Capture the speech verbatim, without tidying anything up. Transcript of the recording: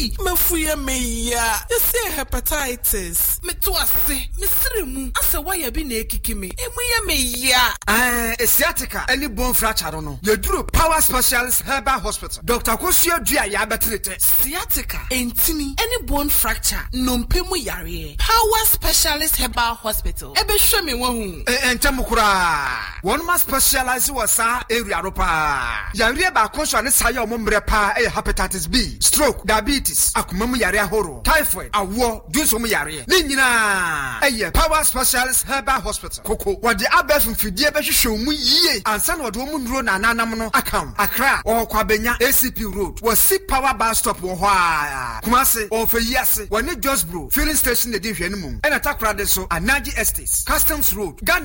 Hey, mafuye meya. You say hepatitis. Me to ase. Me sirimu. Ase why bi na ekiki me. Emuye meya. Eh, sciatica. Any bone fracture no. You do Power Specialist Herbal Hospital. Doctor Kosio Dua ya betrete. Sciatica. Entini. Any bone fracture. Nompemu yare. Power Specialist Herbal Hospital. Ebe show me one. Eh, entemukura. One must specialize was sa area ropa. Yare ba konso ne sayo mombre pa e hepatitis B, stroke, diabetes, akumamu yare ahoro, typhoid, awo, dunso mu yare. Ni nyina. Eye Power Specialist Herbal Hospital. Koko. Wadi abef mfidie be hwehwe mu yie. Ansa na wadi omu nduro na nanam no akam. Accra, o kwabenya A C P Road. Wasi Power Bus Stop wo ho a. Kumase, o fe yase. Wani Josbro, filling station de di hwe no mu. Ena takrade so Anaji Estates, Customs Road.